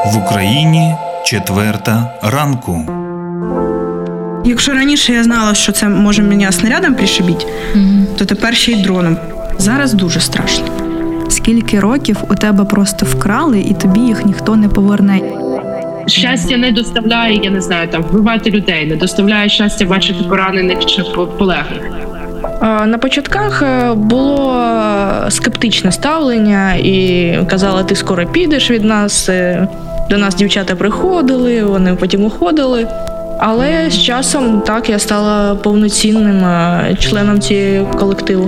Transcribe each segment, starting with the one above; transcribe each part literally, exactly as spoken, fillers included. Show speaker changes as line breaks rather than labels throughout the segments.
В Україні четверта ранку.
Якщо раніше я знала, що це може мене снарядом пришибити, mm-hmm. то тепер ще й дроном. Зараз дуже страшно.
Скільки років у тебе просто вкрали, і тобі їх ніхто не поверне.
Щастя не доставляє, я не знаю, там вбивати людей, не доставляє щастя бачити поранених чи полеглих.
На початках було скептичне ставлення і казали, ти скоро підеш від нас. До нас дівчата приходили, вони потім уходили. Але з часом так я стала повноцінним членом цього колективу.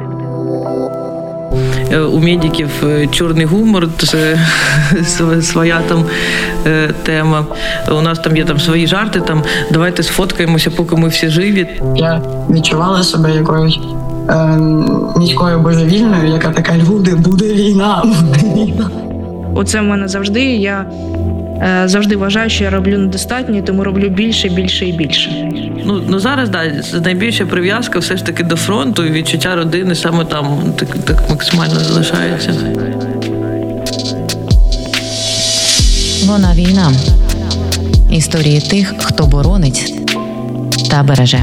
У медиків чорний гумор, це своя там тема. У нас там є там свої жарти, там давайте сфоткаємося, поки ми всі живі.
Я відчувала себе якоюсь е, міською божевільною, яка така: люди, буде війна, буде війна.
Оце в мене завжди. Я е, завжди вважаю, що я роблю недостатньо, тому роблю більше, більше і більше.
Ну, ну зараз, да, найбільша прив'язка все ж таки до фронту, і відчуття родини саме там так, так максимально залишається.
Вона війна. Історії тих, хто боронить та береже.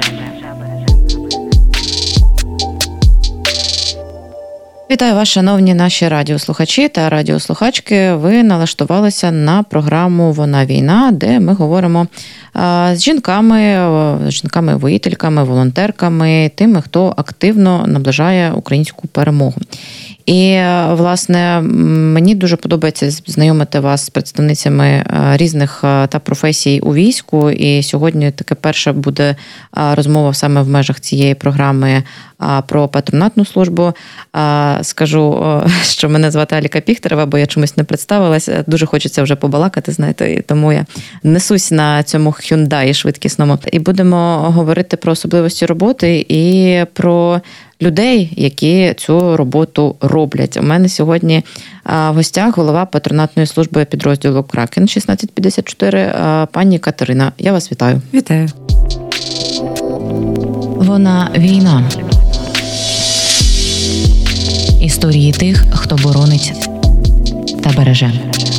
Вітаю вас, шановні наші радіослухачі та радіослухачки. Ви налаштувалися на програму «Вона війна», де ми говоримо з жінками, з жінками-воїтельками, волонтерками, тими, хто активно наближає українську перемогу. І, власне, мені дуже подобається знайомити вас з представницями різних та професій у війську. І сьогодні таке перша буде розмова саме в межах цієї програми про патронатну службу. Скажу, що мене звати Аліка Піхтерева, бо я чомусь не представилася. Дуже хочеться вже побалакати, знаєте, і тому я несусь на цьому Hyundai швидкісному. І будемо говорити про особливості роботи і про людей, які цю роботу роблять. У мене сьогодні в гостях голова патронатної служби підрозділу «Кракен» шістнадцять п'ятдесят чотири, пані Катерина. Я вас вітаю.
Вітаю.
Вона війна. Історії тих, хто боронить та береже.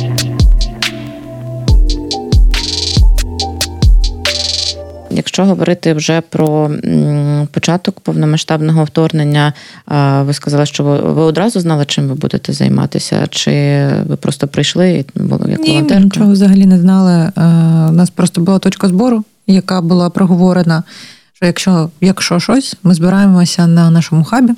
Якщо говорити вже про початок повномасштабного вторгнення, ви сказали, що ви, ви одразу знали, чим ви будете займатися? Чи ви просто прийшли і були як волонтерка?
Ні, ми нічого взагалі не знали. У нас просто була точка збору, яка була проговорена, що якщо, якщо щось, ми збираємося на нашому хабі,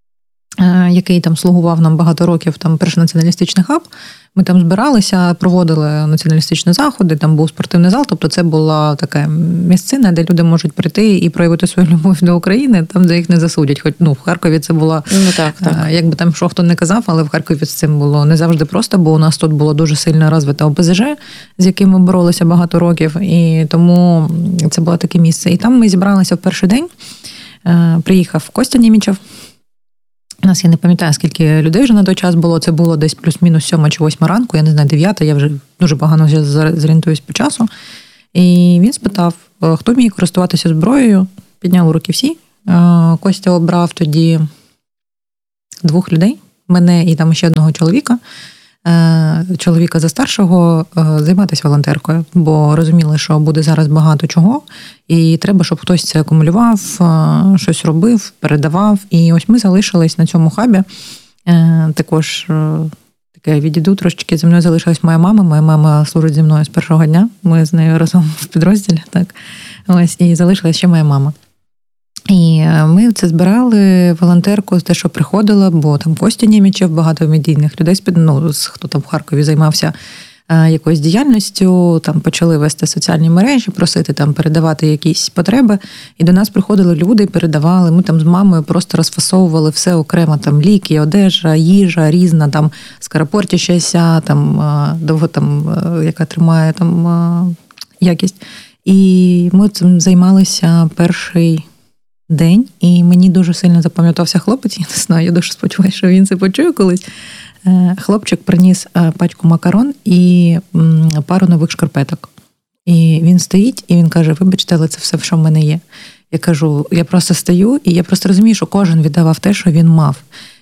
який там слугував нам багато років, там перший націоналістичний хаб. Ми там збиралися, проводили націоналістичні заходи, там був спортивний зал, тобто це була така місцина, де люди можуть прийти і проявити свою любов до України, там, де їх не засудять. Хоч, ну, в Харкові це була,
ну, так, так.
Якби там що хто не казав, але в Харкові з цим було не завжди просто, бо у нас тут було дуже сильно розвите О Пе Зе Же, з яким ми боролися багато років, і тому це було таке місце. І там ми зібралися в перший день, приїхав Костя Німічев. У нас, я не пам'ятаю, скільки людей вже на той час було. Це було десь плюс-мінус сьома чи восьма ранку, я не знаю, дев'ята, я вже дуже погано зорієнтуюсь по часу. І він спитав, хто вміє користуватися зброєю. Підняли руки всі. Костя обрав тоді двох людей, мене і там ще одного чоловіка. Чоловіка за старшого, займатися волонтеркою, бо розуміли, що буде зараз багато чого, і треба, щоб хтось це акумулював, щось робив, передавав. І ось ми залишились на цьому хабі. Також таке відійду трошечки, зі мною залишилась моя мама. Моя мама служить зі мною з першого дня. Ми з нею разом в підрозділі. Так. Ось, і залишилась ще моя мама. І ми це збирали волонтерку, те, що приходила, бо там Костя Німічев, багато медійних людей, ну, хто там в Харкові займався якоюсь діяльністю, там почали вести соціальні мережі, просити там передавати якісь потреби. І до нас приходили люди, передавали. Ми там з мамою просто розфасовували все окремо, там ліки, одежа, їжа різна, там скоропортящаяся, там довго там, яка тримає там якість. І ми цим займалися перший день, і мені дуже сильно запам'ятався хлопець, я не знаю, я дуже сподіваюся, що він це почує колись. Хлопчик приніс пачку макарон і пару нових шкарпеток. І він стоїть, і він каже, вибачте, але це все, що в мене є. Я кажу, я просто стою, і я просто розумію, що кожен віддавав те, що він мав.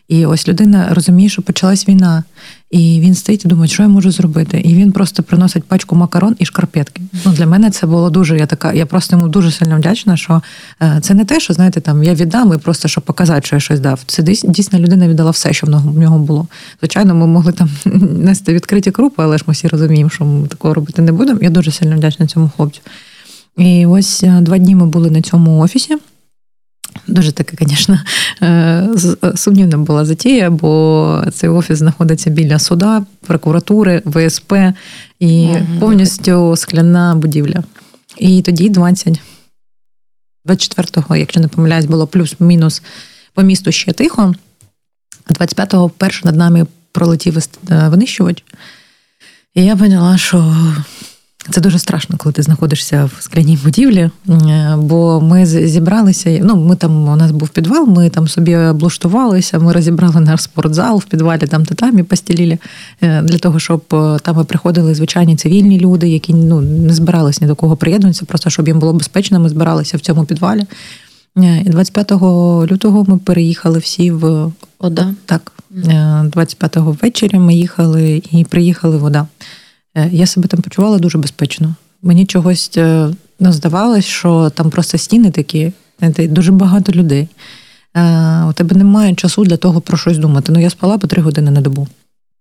І ось людина розуміє, що почалась війна, і він стоїть і думає, що я можу зробити. І він просто приносить пачку макарон і шкарпетки. Ну, для мене це було дуже, я така, я просто йому дуже сильно вдячна, що це не те, що, знаєте, там, я віддам і просто, щоб показати, що я щось дав. Це дійсно людина віддала все, що в нього було. Звичайно, ми могли там нести відкриті крупи, але ж ми всі розуміємо, що ми такого робити не будемо. Я дуже сильно вдячна цьому хлопцю. І ось два дні ми були на цьому офісі. Дуже таке, звісно, сумнівна була затія, бо цей офіс знаходиться біля суда, прокуратури, В С П і ага, повністю скляна будівля. І тоді двадцять, двадцять четвертого, якщо не помиляюсь, було плюс-мінус по місту ще тихо. двадцять п'ятого вперше над нами пролетів винищувач. І я поняла, що це дуже страшно, коли ти знаходишся в скляній будівлі, бо ми зібралися, ну, ми там, у нас був підвал, ми там собі облаштувалися, ми розібрали наш спортзал в підвалі, там татамі постілили, для того, щоб там приходили звичайні цивільні люди, які, ну, не збиралися ні до кого приєднуватися, просто щоб їм було безпечно, ми збиралися в цьому підвалі. І двадцять п'ятого лютого ми переїхали всі в
ОДА.
Так, двадцять п'ятого ввечері ми їхали і приїхали в ОДА. Я себе там почувала дуже безпечно. Мені чогось не здавалось, що там просто стіни такі, дуже багато людей. У тебе немає часу для того про щось думати. Ну, я спала по три години на добу.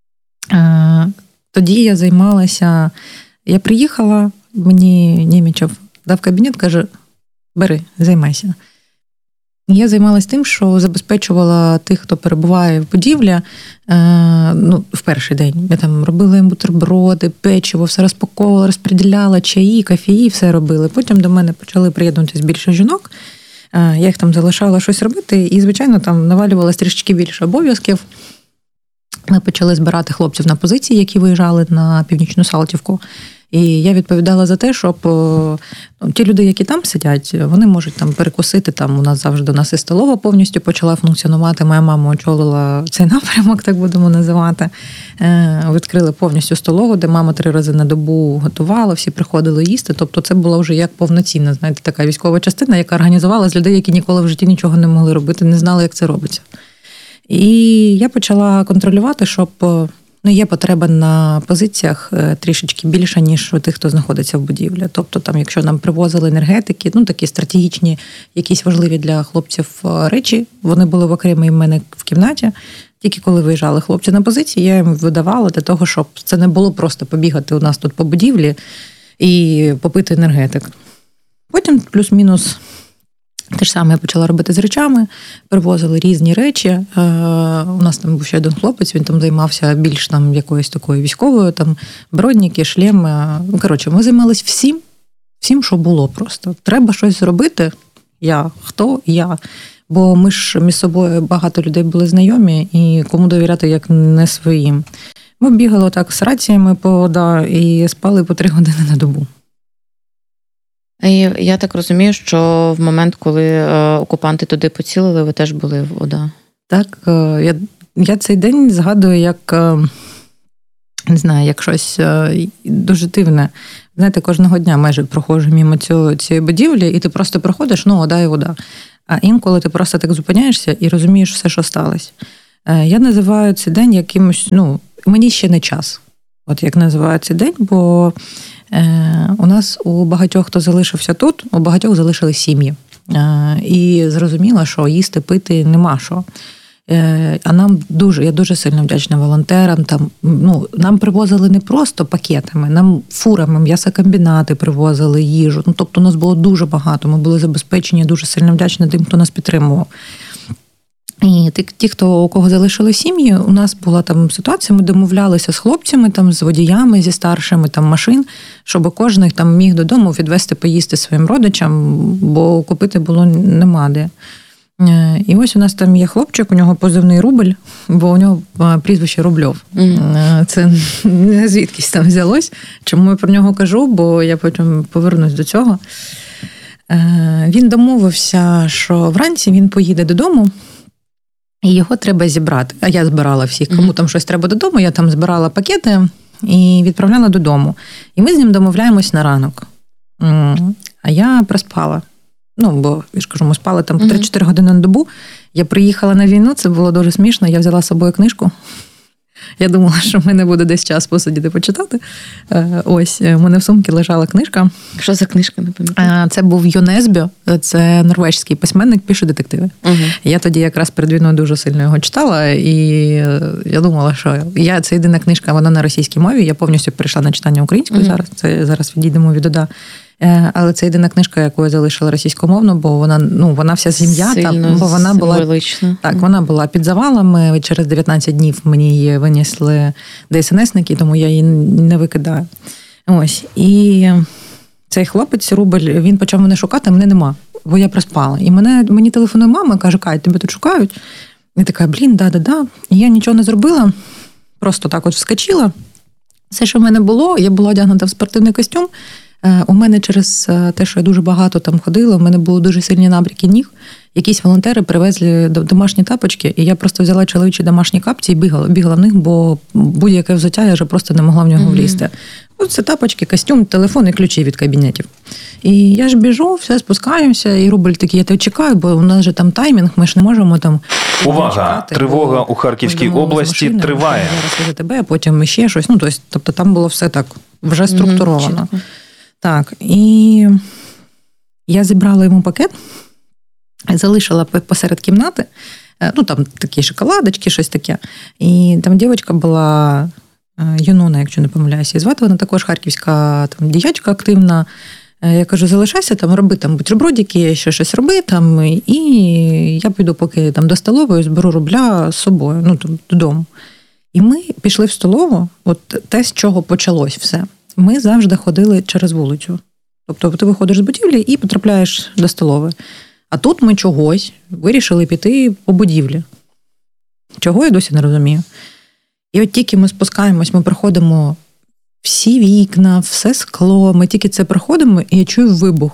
Тоді я займалася, я приїхала, мені Нємічев дав кабінет, каже, бери, займайся. Я займалася тим, що забезпечувала тих, хто перебуває в будівлі, ну, в перший день. Я там робила їм бутерброди, печиво, все розпаковувала, розподіляла, чаї, кофеї, все робила. Потім до мене почали приєднуватись більше жінок. Я їх там залишала щось робити, і, звичайно, там навалювалось трішки більше обов'язків. Ми почали збирати хлопців на позиції, які виїжджали на Північну Салтівку. І я відповідала за те, щоб ну, ті люди, які там сидять, вони можуть там перекусити. Там у нас завжди у нас і столова повністю почала функціонувати. Моя мама очолила цей напрямок, так будемо називати. Е, відкрили повністю столову, де мама три рази на добу готувала, всі приходили їсти. Тобто це була вже як повноцінна, знаєте, така військова частина, яка організувала з людей, які ніколи в житті нічого не могли робити, не знали, як це робиться. І я почала контролювати, щоб... Ну, є потреба на позиціях трішечки більше, ніж у тих, хто знаходиться в будівлі. Тобто, там, якщо нам привозили енергетики, ну, такі стратегічні, якісь важливі для хлопців речі, вони були в окремій в мене в кімнаті. Тільки коли виїжджали хлопці на позиції, я їм видавала для того, щоб це не було просто побігати у нас тут по будівлі і попити енергетик. Потім плюс-мінус те ж саме я почала робити з речами, привозили різні речі. Е, у нас там був ще один хлопець, він там займався більш там якоюсь такою військовою, там броніки, шлеми. Ну, коротше, ми займалися всім, всім, що було просто. Треба щось зробити. Я, хто? Я. Бо ми ж між собою багато людей були знайомі, і кому довіряти, як не своїм. Ми бігали так з раціями по ОДА і спали по три години на добу.
І я так розумію, що в момент, коли окупанти туди поцілили, ви теж були в ОДА.
Так, я, я цей день згадую, як, не знаю, як щось дуже дивне. Знаєте, кожного дня майже проходжу мимо цього, цієї будівлі, і ти просто проходиш, ну, ОДА і ОДА. А інколи ти просто так зупиняєшся і розумієш все, що сталося. Я називаю цей день якимось, ну, мені ще не час. От як називаю цей день, бо е, у нас у багатьох, хто залишився тут, у багатьох залишили сім'ї. Е, і зрозуміло, що їсти, пити нема що. Е, а нам дуже, я дуже сильно вдячна волонтерам. Там, ну, нам привозили не просто пакетами, нам фурами, м'ясокомбінати привозили, їжу. Ну, тобто у нас було дуже багато, ми були забезпечені, дуже сильно вдячні тим, хто нас підтримував. І ті, хто у кого залишили сім'ї, у нас була там ситуація, ми домовлялися з хлопцями, там, з водіями, зі старшими там, машин, щоб кожен там міг додому відвезти поїсти своїм родичам, бо купити було нема де. І ось у нас там є хлопчик, у нього позивний Рубль, бо у нього прізвище Рубльов. Mm. Це не звідкись там взялось. Чому я про нього кажу, бо я потім повернусь до цього. Він домовився, що вранці він поїде додому, і його треба зібрати. А я збирала всіх, кому там щось треба додому, я там збирала пакети і відправляла додому. І ми з ним домовляємось на ранок. А я проспала. Ну, бо, я ж кажу, ми спали там по три-чотири години на добу. Я приїхала на війну, це було дуже смішно, я взяла з собою книжку. Я думала, що в мене буде десь час посидіти почитати. Ось, у мене в сумці лежала книжка.
Що за книжка, не пам'ятаю?
Це був Йон Есбьо, це норвезький письменник, пише детективи. Угу. Я тоді якраз перед війною дуже сильно його читала, і я думала, що я, це єдина книжка, вона на російській мові, я повністю перейшла на читання українською угу. зараз, це зараз відійдемо від ОДА. Але це єдина книжка, яку я залишила російськомовну, бо вона, ну, вона вся сім'я, там, бо вона була, так, вона була під завалами, через дев'ятнадцять днів мені її винесли ДСНСники, тому я її не викидаю. Ось, і цей хлопець, Рубель, він почав мене шукати, а мене нема, бо я проспала. І мене, мені телефонує мама, каже, Кать, тебе тут шукають? І така, блін, да-да-да. І я нічого не зробила, просто так от вскочила. Все, що в мене було, я була одягнута в спортивний костюм. У мене через те, що я дуже багато там ходила, у мене були дуже сильні набряки ніг. Якісь волонтери привезли домашні тапочки, і я просто взяла чоловічі домашні капці і бігала, бігала в них, бо будь-яке взуття я вже просто не могла в нього влізти. Mm-hmm. Ось це тапочки, костюм, телефон і ключі від кабінетів. І я ж біжу, все, спускаємося, і Рубль такий, я тебе чекаю, бо у нас же там таймінг, ми ж не можемо там...
Увага!
Чекати,
тривога у Харківській області машини, триває.
Зараз везе тебе, а потім ще щось. Ну, тобто там було все так вже структуровано. Mm-hmm. Так, і я зібрала йому пакет, залишила посеред кімнати, ну, там такі шоколадочки, щось таке. І там дівчинка була, Юнона, якщо не помиляюся, і звати вона також харківська там, діячка активна. Я кажу, залишайся там, роби там бутербродики, ще щось роби там, і я піду поки там до столової, зберу Рубля з собою, ну, там, додому. І ми пішли в столову, от те, з чого почалось все. Ми завжди ходили через вулицю. Тобто ти виходиш з будівлі і потрапляєш до столової. А тут ми чогось вирішили піти по будівлі. Чого, я досі не розумію. І от тільки ми спускаємось, ми проходимо всі вікна, все скло, ми тільки це проходимо, і я чую вибух.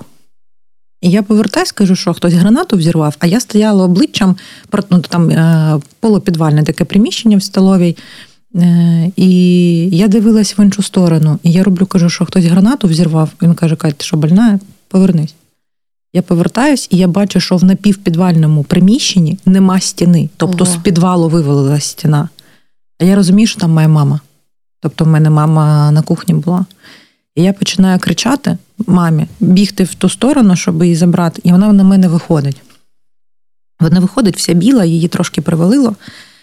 І я повертаюсь, кажу, що хтось гранату взірвав, а я стояла обличчям, ну, там полупідвальне таке приміщення в столовій, і я дивилась в іншу сторону. І я роблю, кажу, що хтось гранату взірвав. Він каже, Кать, ти що, больна? Повернись. Я повертаюсь, і я бачу, що в напівпідвальному приміщенні нема стіни. Тобто Ого. З підвалу вивалилась стіна. А я розумію, що там моя мама. Тобто в мене мама на кухні була. І я починаю кричати мамі, бігти в ту сторону, щоб її забрати. І вона на мене виходить. Вона виходить, вся біла, її трошки привалило.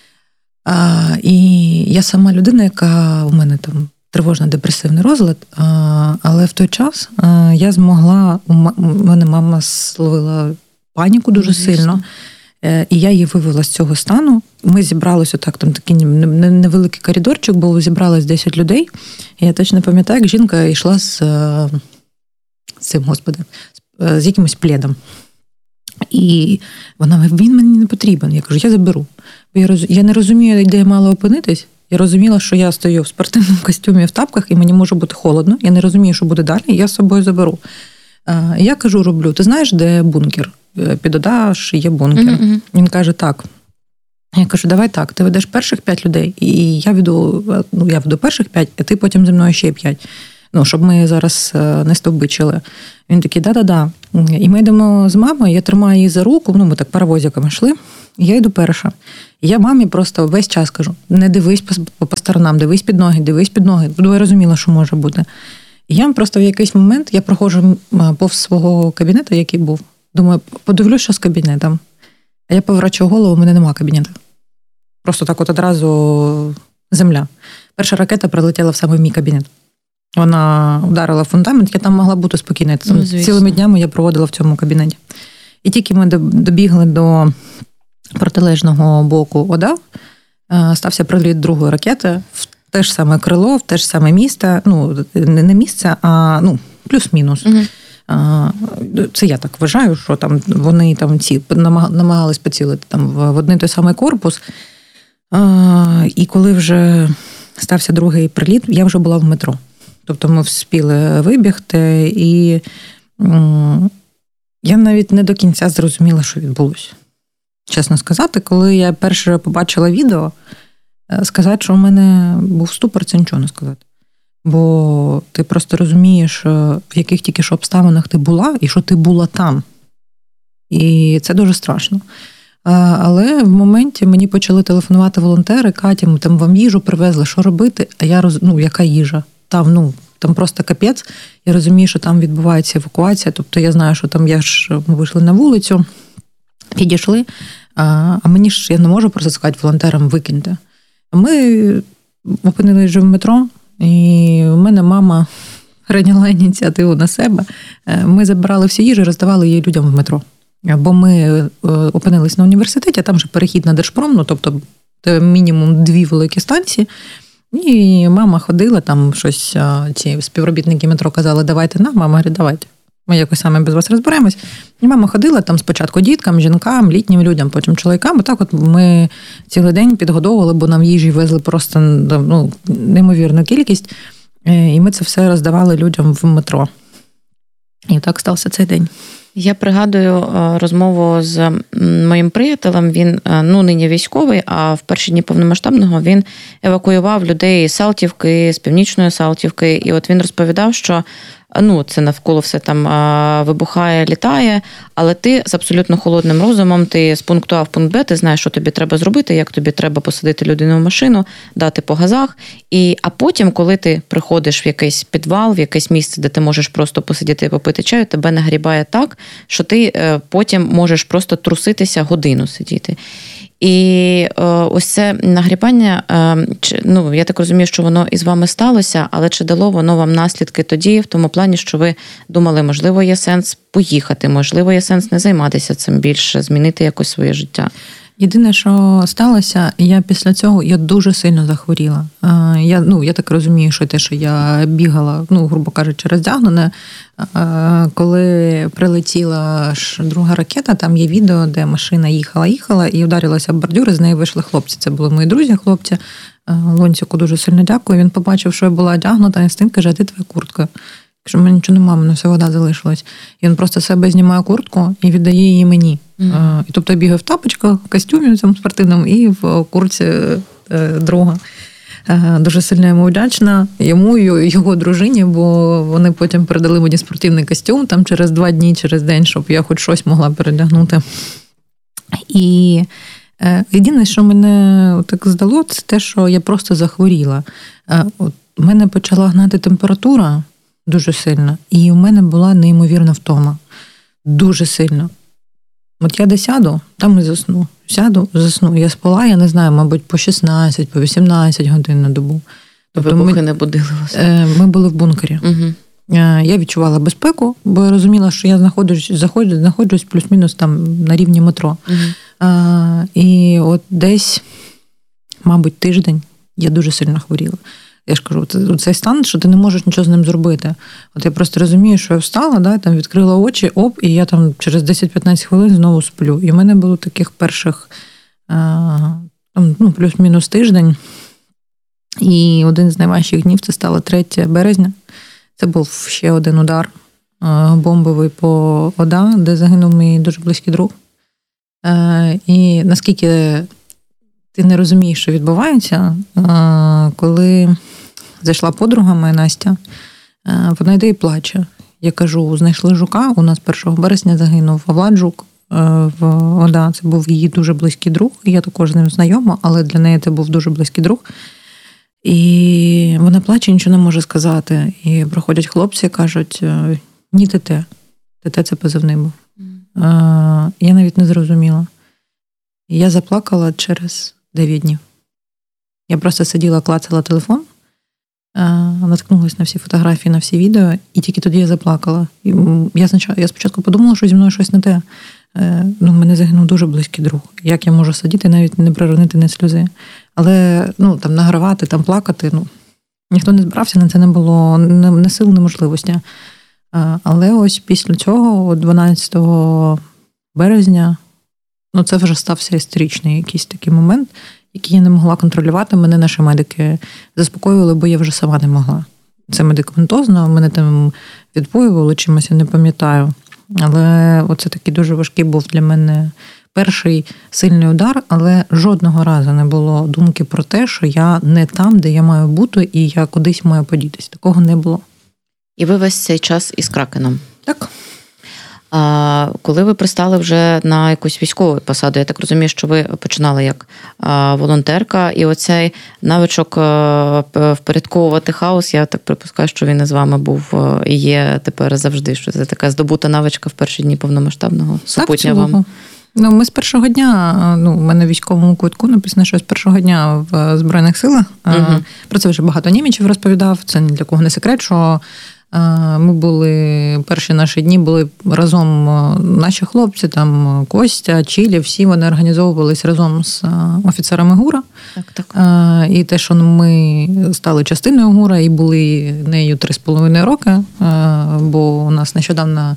А, і я сама людина, яка у мене там тривожно-депресивний розлад, а, але в той час а, я змогла, у мене мама словила паніку дуже Звісно. сильно, і я її вивела з цього стану. Ми зібралися так, там такий невеликий коридорчик був, зібралось десять людей. І я точно пам'ятаю, як жінка йшла з, з цим, господи, з якимось пледом. І вона, він мені не потрібен. Я кажу, я заберу. Я, роз... я не розумію, де я мала опинитись. Я розуміла, що я стою в спортивному костюмі в тапках, і мені може бути холодно. Я не розумію, що буде далі, і я з собою заберу. А, я кажу, роблю, ти знаєш, де бункер? Під ОДА є бункер. Mm-hmm. Він каже, так. Я кажу, давай так, ти ведеш перших п'ять людей, і я веду, ну, я веду перших п'ять, а ти потім зі мною ще п'ять. Ну, щоб ми зараз не стовбичили. Він такий, да-да-да. І ми йдемо з мамою, я тримаю її за руку, ну, ми так паровозиками йшли, і я йду перша. І я мамі просто весь час кажу, не дивись по, по сторонам, дивись під ноги, дивись під ноги. Бо я розуміла, що може бути. І я просто в якийсь момент, я проходжу повз свого кабінету, який був, думаю, подивлюсь, що з кабінетом. А я поворачую голову, у мене нема кабінету. Просто так от одразу земля. Перша ракета прилетіла в саме мій кабінет. Вона ударила в фундамент, я там могла бути спокійна. Ну, цілими днями я проводила в цьому кабінеті. І тільки ми добігли до протилежного боку ОДА, стався приліт другої ракети в те ж саме крило, в те ж саме місце. Ну, не місце, а ну, плюс-мінус. Угу. Це я так вважаю, що там вони там ці намагались поцілити там в один той самий корпус. І коли вже стався другий приліт, я вже була в метро. Тобто ми вспіли вибігти, і я навіть не до кінця зрозуміла, що відбулося. Чесно сказати, коли я перше побачила відео, сказати, що в мене був ступор, це нічого не сказати. Бо ти просто розумієш, в яких тільки що обставинах ти була, і що ти була там. І це дуже страшно. Але в моменті мені почали телефонувати волонтери, Катя, ми там вам їжу привезли, що робити? А я роз... ну, яка їжа? Там, ну, там просто капець. Я розумію, що там відбувається евакуація. Тобто я знаю, що там я ж, ми вийшли на вулицю, підійшли, а, а мені ж, я не можу просто сказати волонтерам, викиньте. Ми опинилися вже в метро, і у мене мама прийняла ініціативу на себе. Ми забирали всі їжі, роздавали її людям в метро. Бо ми опинились на університеті, а там же перехід на Держпром, ну, тобто мінімум дві великі станції. І мама ходила, там щось, ці співробітники метро казали, давайте нам, мама говорить, давайте. Ми якось саме без вас розберемось. І мама ходила там спочатку діткам, жінкам, літнім людям, потім чоловікам. І так от ми цілий день підгодовували, бо нам їжі везли просто ну, неймовірну кількість. І ми це все роздавали людям в метро. І так стався цей день.
Я пригадую розмову з моїм приятелем, він, ну, нині військовий, а в перші дні повномасштабного він евакуював людей з Салтівки, з Північної Салтівки, і от він розповідав, що ну, це навколо все там вибухає, літає, але ти з абсолютно холодним розумом, ти з пункту А в пункт Б, ти знаєш, що тобі треба зробити, як тобі треба посадити людину в машину, дати по газах, і, а потім, коли ти приходиш в якийсь підвал, в якесь місце, де ти можеш просто посидіти і попити чаю, тебе нагрібає так, що ти потім можеш просто труситися, годину сидіти. І е, ось це нагрібання, е, чи, ну, я так розумію, що воно із вами сталося, але чи дало воно вам наслідки тоді, в тому плані, що ви думали, можливо, є сенс поїхати, можливо, є сенс не займатися цим більше, змінити якось своє життя?
Єдине, що сталося, я після цього я дуже сильно захворіла. Я, ну, я так розумію, що те, що я бігала, ну, грубо кажучи, роздягнена, коли прилетіла ж друга ракета, там є відео, де машина їхала-їхала і ударилася об бордюр, і з неї вийшли хлопці. Це були мої друзі, хлопці. Лонціку дуже сильно дякую. Він побачив, що я була одягнута, і з тим каже, а ти твоя куртка. Кажу, в мене нічого немає, в мене вся вода залишилась. І він просто себе знімає куртку і віддає її мені. Mm. І тобто я бігаю в тапочках, в костюмі цьому спортивному і в куртці друга. Дуже сильно йому вдячна йому і його дружині, бо вони потім передали мені спортивний костюм там через два дні, через день, щоб я хоч щось могла передягнути. І єдине, що мене так здало, це те, що я просто захворіла. От у мене почала гнати температура дуже сильно, і у мене була неймовірна втома. Дуже сильно. От я де сяду, там і засну. Сяду, засну. Я спала, я не знаю, мабуть, по шістнадцять, по вісімнадцять годин на добу.
Тобто вибухи ми, не будили вас?
Ми були в бункері. Угу. Я відчувала безпеку, бо я розуміла, що я знаходжусь, заходжусь, знаходжусь плюс-мінус там на рівні метро. Угу. А, і от десь, мабуть, тиждень я дуже сильно хворіла. Я ж кажу, цей стан, що ти не можеш нічого з ним зробити. От я просто розумію, що я встала, да, там відкрила очі, оп, і я там через десять-п'ятнадцять хвилин знову сплю. І в мене було таких перших, ну, плюс-мінус тиждень. І один з найважчих днів це стало третього березня. Це був ще один удар бомбовий по ОДА, де загинув мій дуже близький друг. І наскільки ти не розумієш, що відбувається, коли зайшла подруга моя Настя, вона йде і плаче. Я кажу, знайшли жука, у нас першого березня загинув Влад Жук в ОДА, це був її дуже близький друг, я також з ним знайома, але для неї це був дуже близький друг. І вона плаче, нічого не може сказати. І приходять хлопці і кажуть, ні, ТТ. ТТ це позивний був. Mm. Я навіть не зрозуміла. І я заплакала через дев'ять днів. Я просто сиділа, клацала телефон, наткнулася на всі фотографії, на всі відео, і тільки тоді я заплакала. І я, я спочатку подумала, що зі мною щось не те. Ну, в мене загинув дуже близький друг. Як я можу сидіти, навіть не проронити ні сльози. Але, ну, там, награвати, там, плакати, ну, ніхто не збирався, на це не було не сил, ні можливості. Але ось після цього, дванадцятого березня, ну, це вже стався історичний якийсь такий момент, який я не могла контролювати. Мене наші медики заспокоювали, бо я вже сама не могла. Це медикаментозно, мене там відпоювало чимось, я не пам'ятаю. Але оце такий дуже важкий був для мене перший сильний удар, але жодного разу не було думки про те, що я не там, де я маю бути, і я кудись маю подітись. Такого не було.
І ви весь цей час із Кракеном?
Так.
А коли ви пристали вже на якусь військову посаду, я так розумію, що ви починали як волонтерка, і оцей навичок впорядковувати хаос, я так припускаю, що він із вами був і є тепер завжди, що це така здобута навичка в перші дні повномасштабного супутня вам.
Ну, ми з першого дня, ну, у мене в військовому квитку написано, що з першого дня в Збройних силах. Угу. Про це вже багато німічів розповідав, це ні для кого не секрет, що ми були, перші наші дні були разом, наші хлопці, там Костя, Чілі, всі вони організовувалися разом з офіцерами ГУРа.
Так, так.
І те, що ми стали частиною ГУРа і були нею три з половиною роки, бо у нас нещодавно,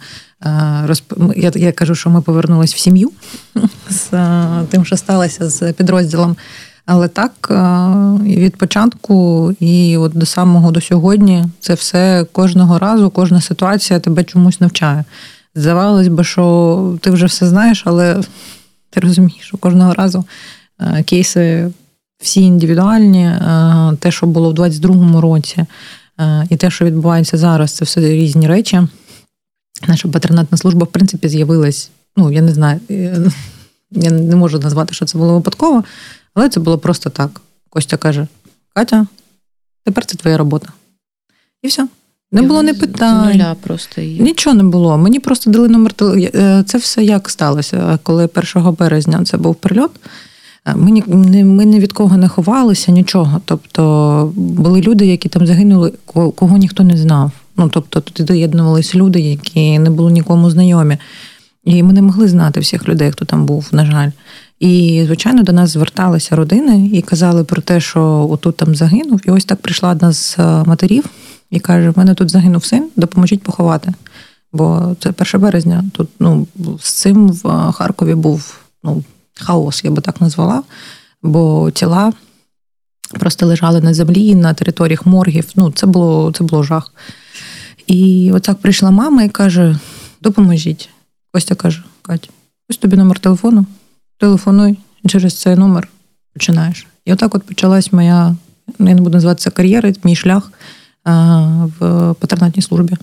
я, я кажу, що ми повернулись в сім'ю з тим, що сталося з підрозділом. Але так, від початку і от до самого до сьогодні це все кожного разу, кожна ситуація тебе чомусь навчає. Здавалось би, що ти вже все знаєш, але ти розумієш, що кожного разу кейси всі індивідуальні, те, що було в двадцять другому році, і те, що відбувається зараз, це все різні речі. Наша патронатна служба, в принципі, з'явилась, ну, я не знаю, я не можу назвати, що це було випадково, але це було просто так. Костя каже: Катя, тепер це твоя робота. І все. Не я було ні питань.
Просто і...
Нічого не було. Мені просто дали номер телефону. Це все як сталося. Коли першого березня це був прильот, ми ні, ми ні від кого не ховалися, нічого. Тобто були люди, які там загинули, кого ніхто не знав. Ну, тобто туди доєднувалися люди, які не були нікому знайомі. І ми не могли знати всіх людей, хто там був, на жаль. І, звичайно, до нас зверталися родини і казали про те, що отут там загинув. І ось так прийшла одна з матерів і каже: в мене тут загинув син, допоможіть поховати. Бо це перше березня. Тут, ну, з цим в Харкові був, ну, хаос, я би так назвала. Бо тіла просто лежали на землі, на територіях моргів. Ну, це було, це було жах. І отак прийшла мама і каже: допоможіть. Костя каже: Кать, ось тобі номер телефону, телефонуй, через цей номер починаєш. І отак от почалась моя, я не буду називати це кар'єра, мій шлях в патронатній службі.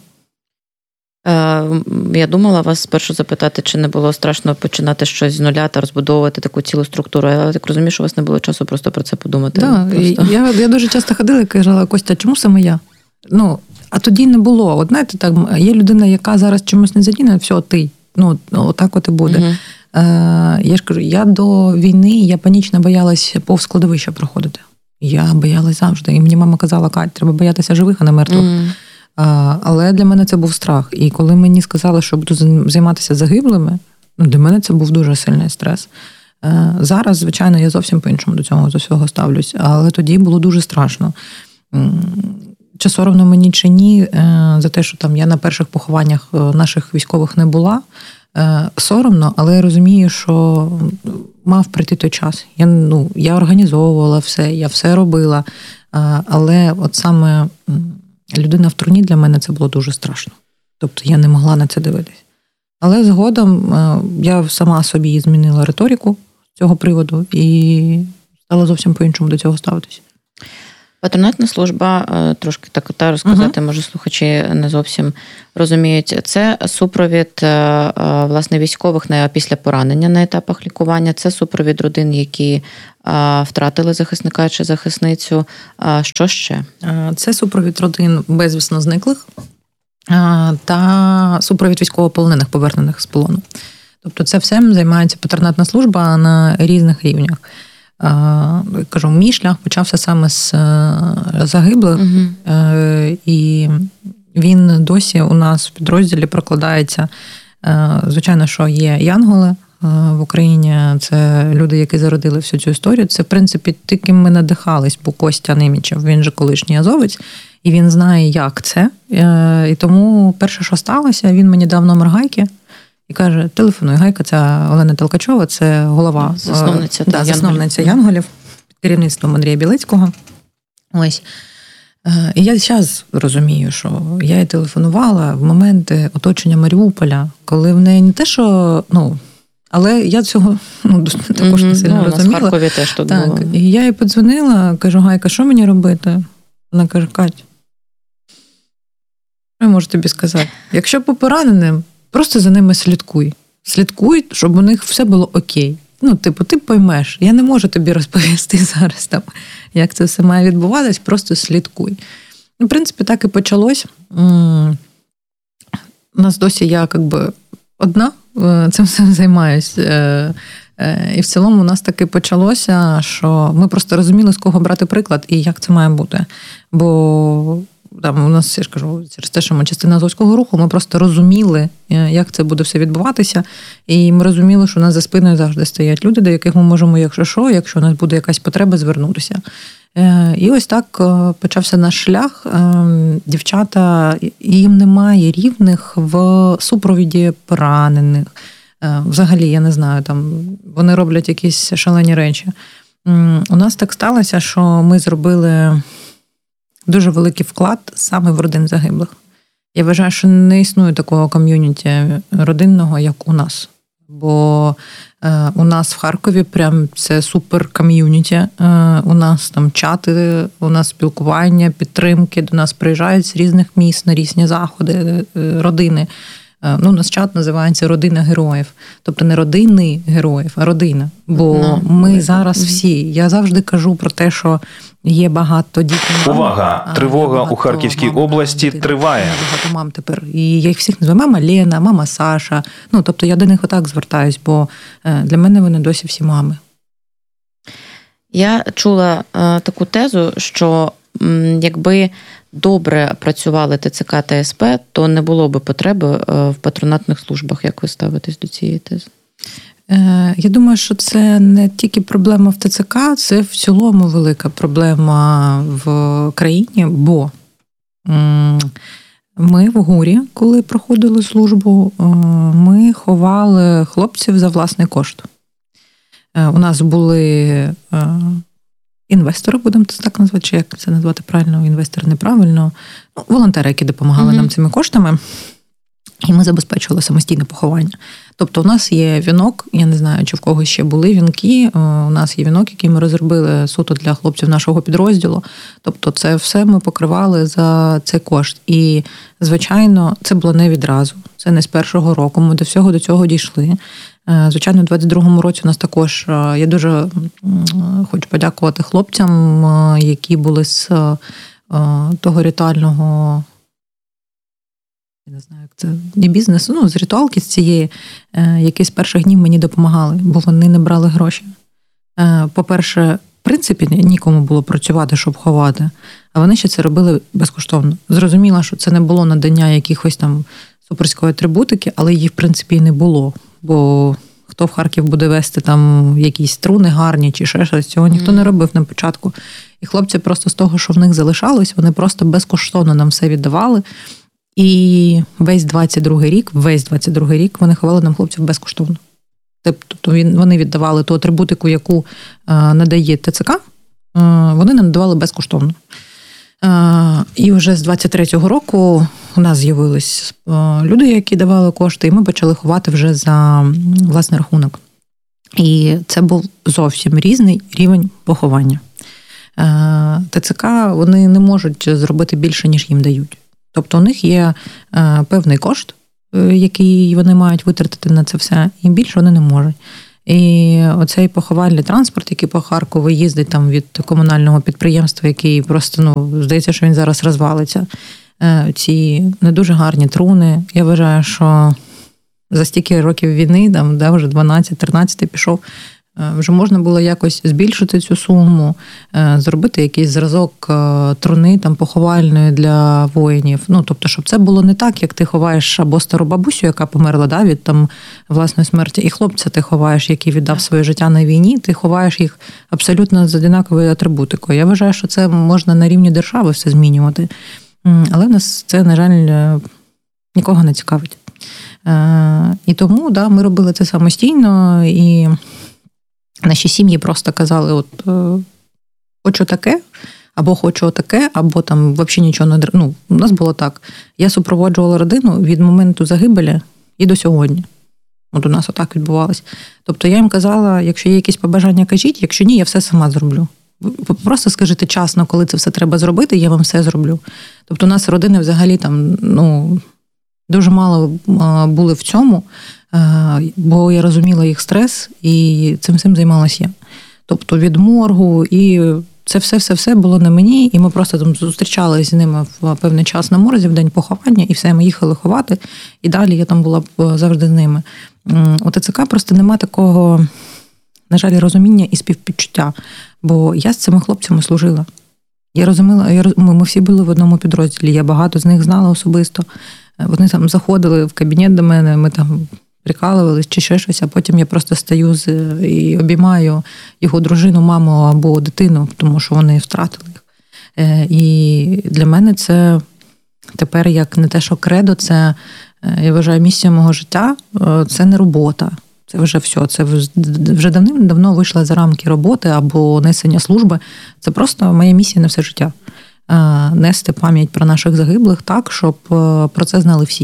Я думала вас спершу запитати, чи не було страшно починати щось з нуля та розбудовувати таку цілу структуру. Я так розумію, що у вас не було часу просто про це подумати.
Да, я, я дуже часто ходила і казала: Костя, чому саме я? Ну, а тоді не було. От знаєте, так, є людина, яка зараз чомусь не задіяна, все, ти. Ну, отак от і буде. Угу. Е, я ж кажу, я до війни, я панічно боялась повз складовища проходити. Я боялась завжди. І мені мама казала: Кать, треба боятися живих, а не мертвих. Угу. Е, але для мене це був страх. І коли мені сказали, що буду займатися загиблими, ну, для мене це був дуже сильний стрес. Е, зараз, звичайно, я зовсім по-іншому до цього, до всього ставлюсь. Але тоді було дуже страшно. Чи соромно мені, чи ні, за те, що там я на перших похованнях наших військових не була, соромно, але я розумію, що мав прийти той час. Я, ну, я організовувала все, я все робила, але от саме людина в труні для мене це було дуже страшно. Тобто я не могла на це дивитись. Але згодом я сама собі змінила риторику з цього приводу і стала зовсім по-іншому до цього ставитись.
Патронатна служба, трошки так та розказати, uh-huh. може слухачі не зовсім розуміють, це супровід, власне, військових на після поранення на етапах лікування, це супровід родин, які втратили захисника чи захисницю. Що ще?
Це супровід родин безвісно зниклих та супровід військовополонених, повернених з полону. Тобто це всім займається патронатна служба на різних рівнях. Кажу, мій шлях почався саме з загиблих, uh-huh. і він досі у нас в підрозділі прокладається. Звичайно, що є янголи в Україні, це люди, які зародили всю цю історію. Це, в принципі, тільки ми надихались, бо Костя Немічев, він же колишній азовець, і він знає, як це. І тому перше, що сталося, він мені дав номер Гайки, і каже: телефонуй. Гайка, це Олена Толкачова, це голова,
засновниця,
да, засновниця Янголів під керівництвом Андрія Білицького. Ось. І я зараз розумію, що я їй телефонувала в моменти оточення Маріуполя, коли в неї не те, що, ну, але я цього, ну, також не сильно
ну,
розуміла.
В Харкові теж тут
так,
було.
І я їй подзвонила, кажу: Гайка, що мені робити? Вона каже: Кать, що я можу тобі сказати? Якщо по пораненим, просто за ними слідкуй. Слідкуй, щоб у них все було окей. Ну, типу, ти поймеш. Я не можу тобі розповісти зараз, там, як це все має відбуватись, просто слідкуй. В принципі, так і почалось. У нас досі я, як би, одна цим всім займаюся. І в цілому у нас таки почалося, що ми просто розуміли, з кого брати приклад і як це має бути. Бо там у нас, я ж кажу, через те, що ми частина Азовського руху, ми просто розуміли, як це буде все відбуватися. І ми розуміли, що у нас за спиною завжди стоять люди, до яких ми можемо, якщо що, якщо у нас буде якась потреба, звернутися. І ось так почався наш шлях. Дівчата, їм немає рівних в супровіді поранених. Взагалі, я не знаю, там вони роблять якісь шалені речі. У нас так сталося, що ми зробили дуже великий вклад саме в родин загиблих. Я вважаю, що не існує такого ком'юніті родинного, як у нас. Бо е, у нас в Харкові прям це супер ком'юніті. Е, у нас там чати, у нас спілкування, підтримки, до нас приїжджають з різних міст на різні заходи, е, родини. Е, ну, у нас чат називається «Родина героїв». Тобто не родини героїв, а родина. Бо no, ми no, зараз всі, я завжди кажу про те, що є багато дітей.
Увага! Тривога у Харківській мам, області дітей, триває.
Багато мам тепер. І я їх всіх називаю мама Лена, мама Саша. Ну, тобто я до них отак звертаюсь, бо для мене вони досі всі мами.
Я чула е, таку тезу, що м, якби добре працювали ТЦК та СП, то не було би потреби в патронатних службах. Як ви ставитесь до цієї тези?
Я думаю, що це не тільки проблема в ТЦК, це в цілому велика проблема в країні, бо ми в ГУРі, коли проходили службу, ми ховали хлопців за власний кошт. У нас були інвестори, будемо це так назвати, чи як це назвати правильно, інвестори неправильно, ну, волонтери, які допомагали mm-hmm. нам цими коштами, і ми забезпечували самостійне поховання. Тобто у нас є вінок, я не знаю, чи в когось ще були вінки, у нас є вінок, який ми розробили суто для хлопців нашого підрозділу. Тобто це все ми покривали за цей кошт. І, звичайно, це було не відразу. Це не з першого року, ми до всього до цього дійшли. Звичайно, у двадцять другому році у нас також, я дуже хочу подякувати хлопцям, які були з того ритуального, я не знаю, як це, не бізнесу, ну, з ритуалки з цієї, які з перших днів мені допомагали, бо вони не брали гроші. По-перше, в принципі, нікому було працювати, щоб ховати, а вони ще це робили безкоштовно. Зрозуміло, що це не було надання якихось там суперської атрибутики, але її, в принципі, і не було. Бо хто в Харків буде вести там якісь струни гарні чи ще щось, цього ніхто mm. не робив на початку. І хлопці просто з того, що в них залишалось, вони просто безкоштовно нам все віддавали. І весь двадцять другий рік, весь двадцять другий рік вони ховали нам хлопців безкоштовно. Тобто вони віддавали ту атрибутику, яку надає ТЦК, вони нам надавали безкоштовно. І вже з двадцять третього року у нас з'явились люди, які давали кошти, і ми почали ховати вже за власний рахунок. І це був зовсім різний рівень поховання. ТЦК, вони не можуть зробити більше, ніж їм дають. Тобто у них є певний кошт, який вони мають витратити на це все, і більше вони не можуть. І оцей поховальний транспорт, який по Харкову їздить там від комунального підприємства, який просто, ну, здається, що він зараз розвалиться. Ці не дуже гарні труни. Я вважаю, що за стільки років війни, там, де вже дванадцять-тринадцять пішов, вже можна було якось збільшити цю суму, зробити якийсь зразок труни там поховальної для воїнів. Ну, тобто, щоб це було не так, як ти ховаєш або стару бабусю, яка померла, да, від там власної смерті, і хлопця ти ховаєш, який віддав своє життя на війні, ти ховаєш їх абсолютно з однаковою атрибутикою. Я вважаю, що це можна на рівні держави все змінювати. Але в нас це, на жаль, нікого не цікавить. І тому, да, ми робили це самостійно, і наші сім'ї просто казали, от, хочу таке, або хочу таке, або там взагалі нічого не... Ну, у нас було так. Я супроводжувала родину від моменту загибелі і до сьогодні. От у нас отак відбувалось. Тобто я їм казала, якщо є якісь побажання, кажіть, якщо ні, я все сама зроблю. Просто скажіть часно, коли це все треба зробити, я вам все зроблю. Тобто у нас родини взагалі там, ну, Дуже мало були в цьому, бо я розуміла їх стрес, і цим всім займалася я. Тобто від моргу, і це все-все-все було на мені, і ми просто там зустрічалися з ними в певний час на морзі, в день поховання, і все, ми їхали ховати, і далі я там була завжди з ними. У ТЦК просто нема такого, на жаль, розуміння і співпідчуття, бо я з цими хлопцями служила. Я розуміла, я, ми всі були в одному підрозділі, я багато з них знала особисто. Вони там заходили в кабінет до мене, ми там прикалувались чи ще щось, а потім я просто стою з, і обіймаю його дружину, маму або дитину, тому що вони втратили їх. І для мене це тепер як не те, що кредо, це, я вважаю, місія мого життя, це не робота. Це вже все, це вже давним-давно вийшла за рамки роботи або несення служби. Це просто моя місія на все життя. Нести пам'ять про наших загиблих так, щоб про це знали всі.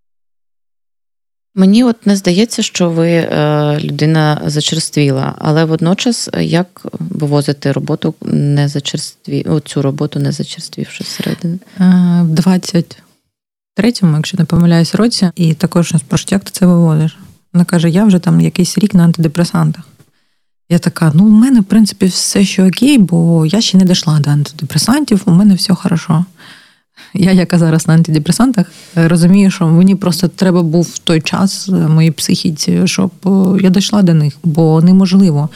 Мені от не здається, що ви е, людина зачерствіла, але водночас як вивозити роботу не зачерстві, цю роботу не зачерствівши зсередини?
В двадцять третьому, якщо не помиляюсь, році, і також нас спрашують, як ти це виводиш? Вона каже, я вже там якийсь рік на антидепресантах. Я така, ну в мене, в принципі, все ще окей, бо я ще не дійшла до антидепресантів, у мене все хорошо. Я, яка зараз на антидепресантах, розумію, що мені просто треба був в той час моїй психіці, щоб я дійшла до них, бо неможливо.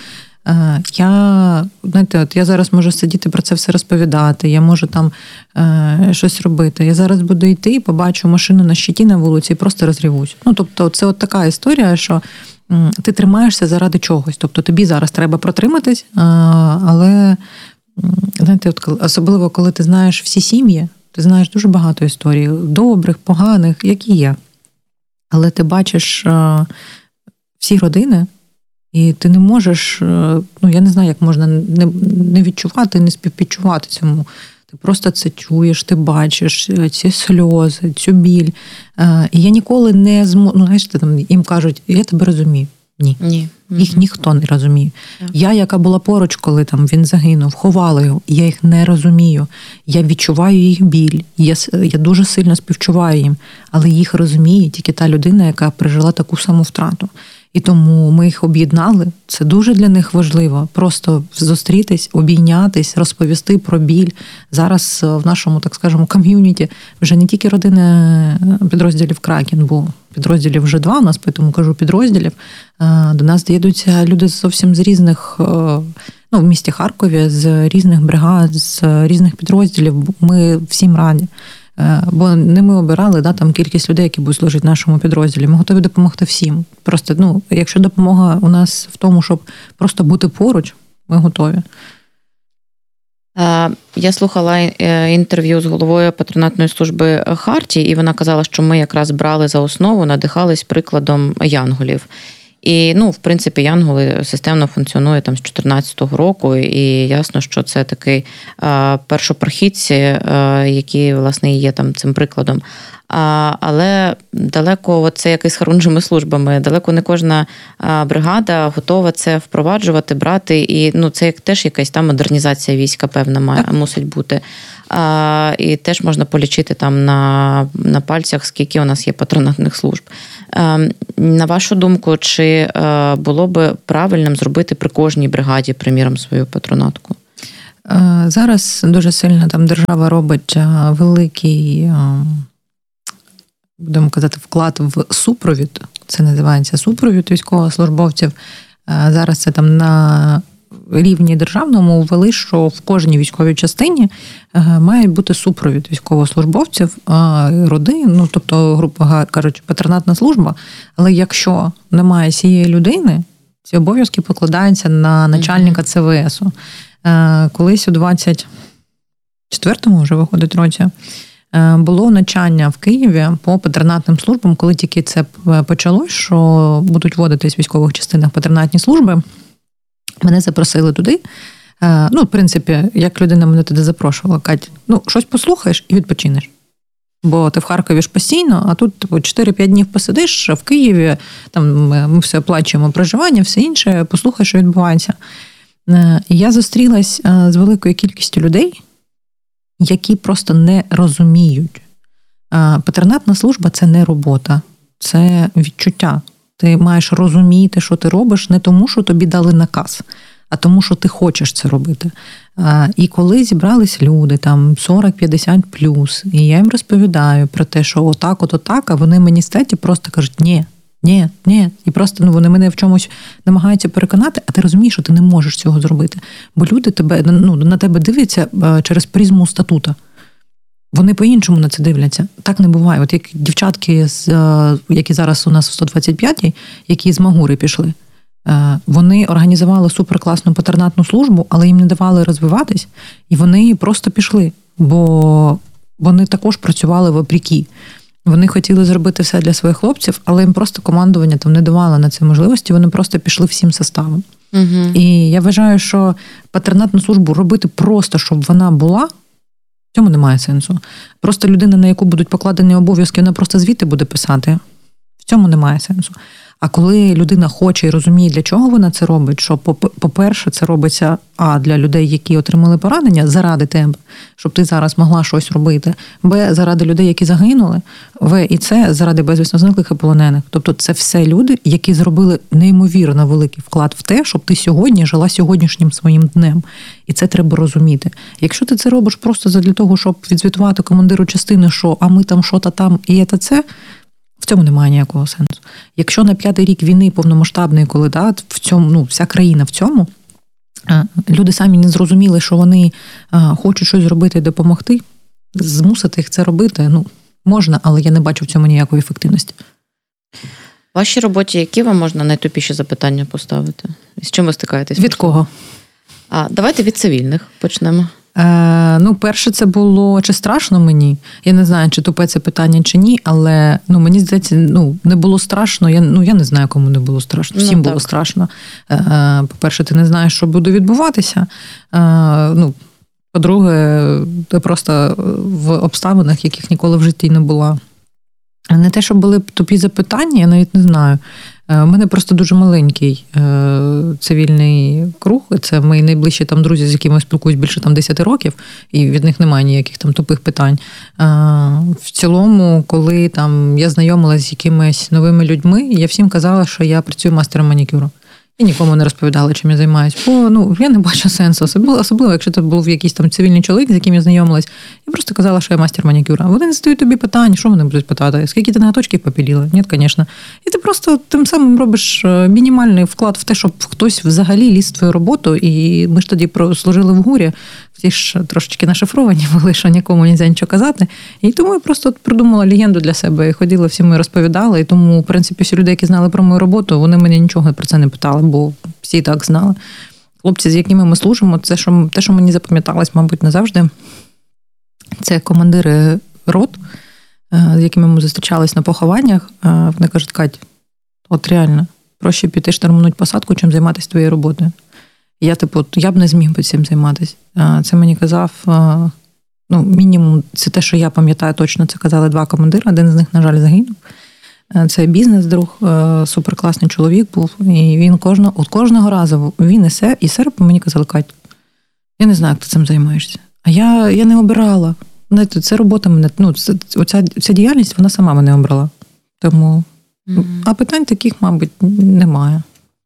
Я, знаєте, от я зараз можу сидіти про це все розповідати, я можу там е, щось робити. Я зараз буду йти, побачу машину на щиті на вулиці і просто розрівусь. Ну, тобто, це от така історія, що м, ти тримаєшся заради чогось. Тобто, тобі зараз треба протриматись, е, але, знаєте, от, особливо, коли ти знаєш всі сім'ї, ти знаєш дуже багато історій, добрих, поганих, які є. Але ти бачиш е, всі родини, і ти не можеш, ну, я не знаю, як можна не, не відчувати, не співпідчувати цьому. Ти просто це чуєш, ти бачиш ці сльози, цю біль. І я ніколи не зможу, ну, знаєш, там їм кажуть, я тебе розумію. Ні.
Ні.
Їх ніхто не розуміє. Yeah. Я, яка була поруч, коли там він загинув, ховала його, я їх не розумію. Я відчуваю їх біль, я, я дуже сильно співчуваю їм, але їх розуміє тільки та людина, яка пережила таку саму втрату. І тому ми їх об'єднали. Це дуже для них важливо. Просто зустрітись, обійнятись, розповісти про біль. Зараз в нашому, так скажемо, ком'юніті вже не тільки родини підрозділів Кракен, бо підрозділів вже два у нас, тому кажу підрозділів. До нас доїдуться люди зовсім з різних, ну, в місті Харкові, з різних бригад, з різних підрозділів. Ми всім раді. Бо не ми обирали, да, там кількість людей, які будуть служити в нашому підрозділі. Ми готові допомогти всім. Просто, ну, якщо допомога у нас в тому, щоб просто бути поруч, ми готові.
Я слухала інтерв'ю з головою патронатної служби Хартії, і вона казала, що ми якраз брали за основу, надихались прикладом янголів. І, ну, в принципі, янголи системно функціонує там з чотирнадцятого року, і ясно, що це такий а, першопрохідці, а, які, власне, є там цим прикладом. А, але далеко, це як і з хорунжими службами, далеко не кожна а, бригада готова це впроваджувати, брати, і, ну, це як теж якась там модернізація війська, певна, має, мусить бути. А, і теж можна полічити там на, на пальцях, скільки у нас є патронатних служб. А, на вашу думку, чи а, було би правильним зробити при кожній бригаді, приміром, свою патронатку?
Зараз дуже сильно там держава робить великий, будемо казати, вклад в супровід. Це називається супровід військовослужбовців. Зараз це там на рівні державному ввели, що в кожній військовій частині має бути супровід військовослужбовців, родин, ну, тобто, грубо кажучи, патронатна служба. Але якщо немає цієї людини, ці обов'язки покладаються на начальника Це Ве Есу. Колись у двадцять четвертому вже виходить році, було навчання в Києві по патронатним службам, коли тільки це почалось, що будуть вводитись в військових частинах патронатні служби. Мене запросили туди. Ну, в принципі, як людина мене туди запрошувала, Кать, ну, щось послухаєш і відпочинеш. Бо ти в Харкові ж постійно, а тут типу, чотири-п'ять днів посидиш, в Києві, там ми все оплачуємо проживання, все інше, послухай, що відбувається. І я зустрілась з великою кількістю людей, які просто не розуміють, Патронатна служба – це не робота, це відчуття. Ти маєш розуміти, що ти робиш не тому, що тобі дали наказ, а тому, що ти хочеш це робити. І коли зібрались люди, там сорок-п'ятдесят плюс, і я їм розповідаю про те, що отак, от отак, а вони мені статі просто кажуть, ні, ні, ні. І просто ну, вони мене в чомусь намагаються переконати, а ти розумієш, що ти не можеш цього зробити. Бо люди тебе, ну, на тебе дивляться через призму статута. Вони по-іншому на це дивляться. Так не буває. От як дівчатки, які зараз у нас в сто двадцять п'ятій, які з Магури пішли, вони організували суперкласну патронатну службу, але їм не давали розвиватись, і вони просто пішли, бо вони також працювали вопреки. Вони хотіли зробити все для своїх хлопців, але їм просто командування там не давало на це можливості, вони просто пішли всім составом. Угу. І я вважаю, що патронатну службу робити просто, щоб вона була, в цьому немає сенсу. Просто людина, на яку будуть покладені обов'язки, вона просто звіти буде писати. В цьому немає сенсу. А коли людина хоче і розуміє, для чого вона це робить, що, по-перше, це робиться а, для людей, які отримали поранення, заради тебе, щоб ти зараз могла щось робити, б, заради людей, які загинули, в, і це заради безвісно зниклих і полонених. Тобто це все люди, які зробили неймовірно великий вклад в те, щоб ти сьогодні жила сьогоднішнім своїм днем. І це треба розуміти. Якщо ти це робиш просто для того, щоб відзвітувати командиру частини, що а ми там що-то там, і це це, в цьому немає ніякого сенсу. Якщо на п'ятий рік війни повномасштабної, коли да, в цьому, ну, вся країна в цьому, люди самі не зрозуміли, що вони хочуть щось зробити і допомогти, змусити їх це робити, ну, можна, але я не бачу в цьому ніякої ефективності.
В вашій роботі які вам можна найтупіші запитання поставити? З чим ви стикаєтесь?
Від кого?
А, давайте від цивільних почнемо.
Е, ну, перше, це було, чи страшно мені? Я не знаю, чи тупе це питання, чи ні, але ну, мені здається, ну, не було страшно. Я, ну, я не знаю, кому не було страшно. Всім ну, було страшно. Е, по-перше, ти не знаєш, що буде відбуватися. Е, ну, по-друге, ти просто в обставинах, яких ніколи в житті не була. Не те, що були тупі запитання, я навіть не знаю. У мене просто дуже маленький цивільний круг. Це мої найближчі там друзі, з якими я спілкуюсь більше там десять років, і від них немає ніяких там тупих питань. В цілому, коли там я знайомилася з якимись новими людьми, я всім казала, що я працюю мастером манікюру. І нікому не розповідала, чим я займаюся. Бо ну, я не бачу сенсу. Особливо, особливо, якщо це був якийсь там цивільний чоловік, з яким я знайомилась. Я просто казала, що я мастер манікюра. Вони не задають тобі питань, що вони будуть питати? Скільки ти ноготочків попіліла? Ні, звісно. І ти просто тим самим робиш мінімальний вклад в те, щоб хтось взагалі ліз в твою роботу. І ми ж тоді служили в ГУРі. Всі ж трошечки нашифровані були, що нікому не можна нічого казати. І тому я просто придумала легенду для себе. І ходила, всім ми розповідала. І тому, в принципі, всі люди, які знали про мою роботу, вони мені нічого про це не питали, бо всі так знали. Хлопці, з якими ми служимо, це що, те, що мені запам'яталось, мабуть, назавжди, це командири рот, з якими ми зустрічались на похованнях. Вони кажуть, Кать, от реально, проще піти штурмануть посадку, чим займатися твоєю роботою. Я, типу, я б не зміг би цим займатися. Це мені казав, ну, мінімум, це те, що я пам'ятаю точно, це казали два командири, один з них, на жаль, загинув. Це бізнес-друг, суперкласний чоловік був, і він кожного, от кожного разу, він і сер, і серп мені казали, Кать, я не знаю, як ти цим займаєшся. А я, я не обирала. Знаєте, це робота мене, ну, це, оця, ця діяльність, вона сама мене обрала. Тому, mm-hmm. а питань таких, мабуть, немає.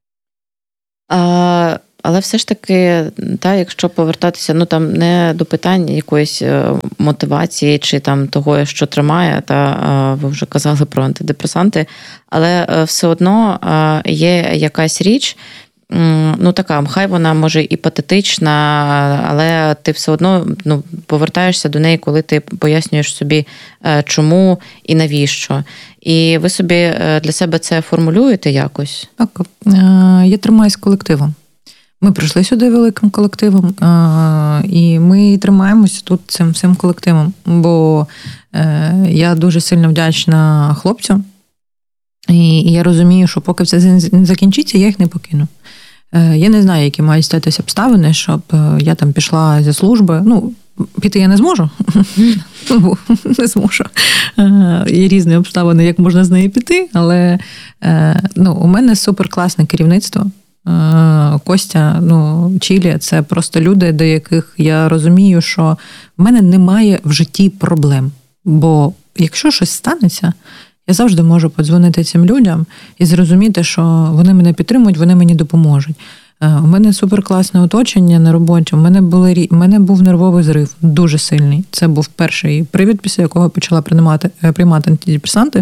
А... Але все ж таки, та, якщо повертатися, ну там не до питань якоїсь мотивації чи там того, що тримає, та ви вже казали про антидепресанти, але все одно є якась річ, ну така, хай вона може і патетична, але ти все одно ну, повертаєшся до неї, коли ти пояснюєш собі, чому і навіщо. І ви собі для себе це формулюєте якось?
Так, я тримаюсь колективом. Ми прийшли сюди великим колективом, і ми тримаємося тут цим всім колективом, бо я дуже сильно вдячна хлопцям, і я розумію, що поки все не закінчиться, я їх не покину. Я не знаю, які мають статися обставини, щоб я там пішла зі служби. Ну, піти я не зможу, не зможу. Є різні обставини, як можна з неї піти, але ну, у мене суперкласне керівництво. Костя, ну, Чілі, це просто люди, до яких я розумію, що в мене немає в житті проблем. Бо якщо щось станеться, я завжди можу подзвонити цим людям і зрозуміти, що вони мене підтримують, вони мені допоможуть. У мене суперкласне оточення на роботі. У мене були, у мене був нервовий зрив, дуже сильний. Це був перший привід, після якого почала приймати, приймати антидепресанти.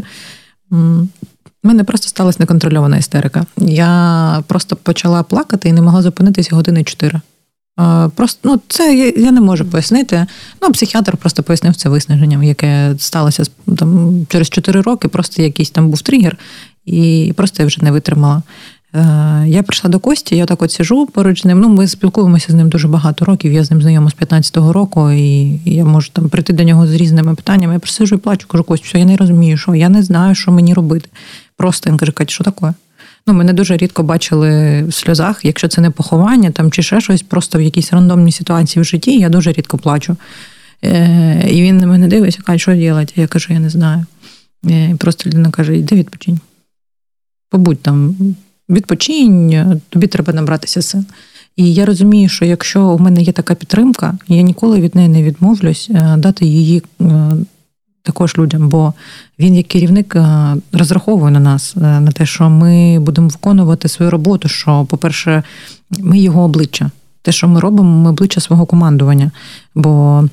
У мене просто сталася неконтрольована істерика. Я просто почала плакати і не могла зупинитися години чотири. Просто, ну, це я, я не можу пояснити. Ну, психіатр просто пояснив це виснаженням, яке сталося там через чотири роки, просто якийсь там був тригер, і просто я вже не витримала. Я прийшла до Кості, я так от сижу поруч з ним, ну, ми спілкуємося з ним дуже багато років, я з ним знайома з п'ятнадцятого року, і я можу там прийти до нього з різними питаннями, я присиджу і плачу, кажу, Кость, все, я не розумію, що, я не знаю, що мені робити. Просто він каже, Катя, що таке? Ну, мене дуже рідко бачили в сльозах, якщо це не поховання там, чи ще щось, просто в якійсь рандомній ситуації в житті, я дуже рідко плачу. Е, і він на мене дивиться, каже, що робити? Я кажу, я не знаю. Е, і просто людина каже, йди відпочинь. Побудь там, відпочинь, тобі треба набратися сил. І я розумію, що якщо у мене є така підтримка, я ніколи від неї не відмовлюсь дати її також людям, бо він як керівник розраховує на нас, на те, що ми будемо виконувати свою роботу, що, по-перше, ми його обличчя. Те, що ми робимо, ми обличчя свого командування, бо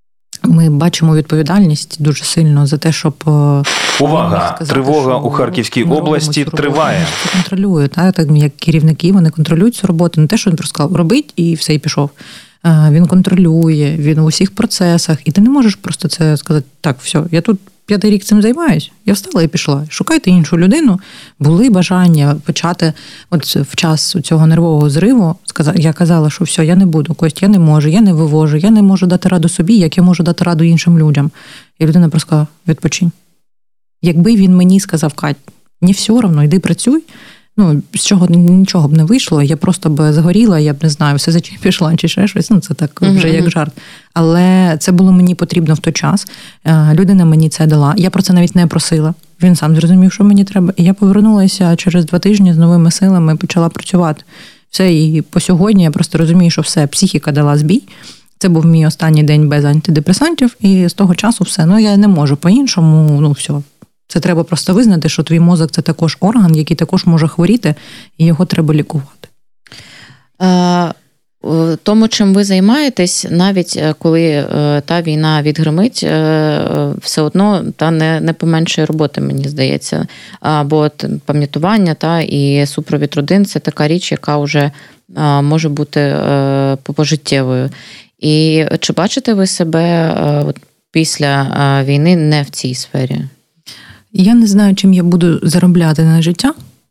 ми бачимо відповідальність дуже сильно за те, щоб...
Увага!
Сказати,
Тривога у Харківській області триває.
Це контролює, так, так, як керівники, вони контролюють цю роботу. Не те, що він просто сказав, робить, і все, і пішов. Він контролює, він у всіх процесах. І ти не можеш просто це сказати, так, все, я тут п'ятий рік цим займаюсь, я встала і пішла. Шукайте іншу людину. Були бажання почати, от в час цього нервового зриву, я казала, що все, я не буду, Кость, я не можу, я не вивожу, я не можу дати раду собі, як я можу дати раду іншим людям. І людина просто сказала, відпочинь. Якби він мені сказав, Кать, не все одно, йди працюй, ну, з чого нічого б не вийшло, я просто б загоріла, я б не знаю, все за чим пішла, чи ще щось, ну, це так вже як жарт. Але це було мені потрібно в той час, людина мені це дала, я про це навіть не просила, він сам зрозумів, що мені треба, і я повернулася через два тижні з новими силами, почала працювати. Все, і по сьогодні я просто розумію, що все, психіка дала збій, це був мій останній день без антидепресантів, і з того часу все, ну, я не можу по-іншому, ну, все. Це треба просто визнати, що твій мозок – це також орган, який також може хворіти, і його треба лікувати.
А, тому, чим ви займаєтесь, навіть коли та війна відгримить, все одно та не, не поменшує роботи, мені здається. Бо пам'ятування та і супровід родин – це така річ, яка вже може бути пожиттєвою. І чи бачите ви себе от, після війни не в цій сфері?
Я не знаю, чим я буду заробляти на життя,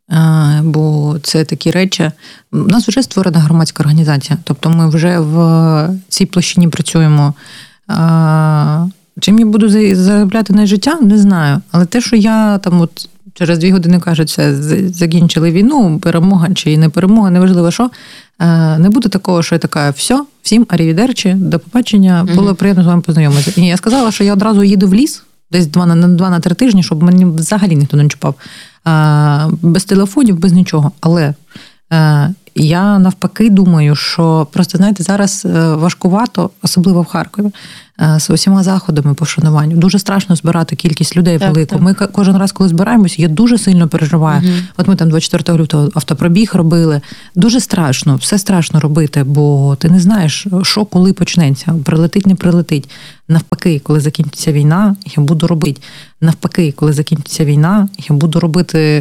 бо це такі речі. У нас вже створена громадська організація, тобто ми вже в цій площині працюємо. Чим я буду заробляти на життя, не знаю. Але те, що я там от через дві години кажуть, все, закінчили війну, перемога чи не перемога, неважливо що, не буде такого, що я така, все, всім арівідерчі, до побачення, було приємно з вами познайомитися. І я сказала, що я одразу їду в ліс, десь два на два на три тижні, щоб мені взагалі ніхто не чіпав. А, без телефонів, без нічого. Але а, я навпаки думаю, що просто, знаєте, зараз важкувато, особливо в Харкові, з усіма заходами по вшануванню. Дуже страшно збирати кількість людей так, велику. Так. Ми кожен раз, коли збираємося, я дуже сильно переживаю. Угу. От ми там двадцять четвертого лютого автопробіг робили. Дуже страшно, все страшно робити, бо ти не знаєш, що коли почнеться. Прилетить, не прилетить. Навпаки, коли закінчиться війна, я буду робити. Навпаки, коли закінчиться війна, я буду робити